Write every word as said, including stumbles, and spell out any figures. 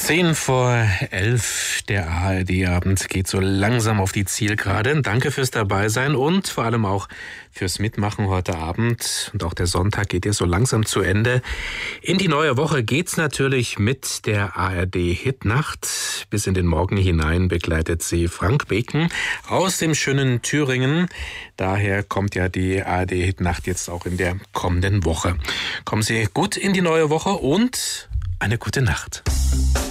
Zehn vor elf, der A R D-Abend geht so langsam auf die Zielgerade. Danke fürs Dabeisein und vor allem auch fürs Mitmachen heute Abend. Und auch der Sonntag geht ja so langsam zu Ende. In die neue Woche geht's natürlich mit der A R D-Hitnacht. Bis in den Morgen hinein begleitet sie Frank Beken aus dem schönen Thüringen. Daher kommt ja die A R D-Hitnacht jetzt auch in der kommenden Woche. Kommen Sie gut in die neue Woche und eine gute Nacht.